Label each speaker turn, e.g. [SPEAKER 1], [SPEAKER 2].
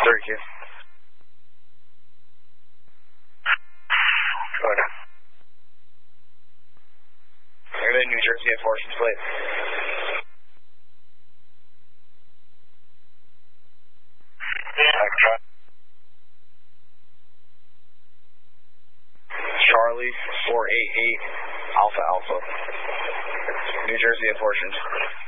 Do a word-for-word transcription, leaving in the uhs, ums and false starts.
[SPEAKER 1] thirty-two. Go ahead. Airman, New Jersey at Fortune's plate. Charlie, four eight eight, Alpha Alpha. New Jersey at Fortune's.